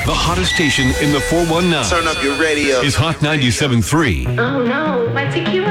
The hottest station in the 419 Turn up your radio. is Hot 97.3. Oh no, my tequila